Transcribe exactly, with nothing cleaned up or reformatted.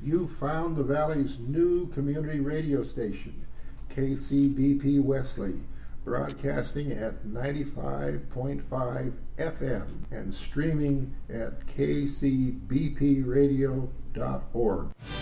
You found the Valley's new community radio station, K C B P Wesley, broadcasting at ninety-five point five F M and streaming at k c b p radio dot org.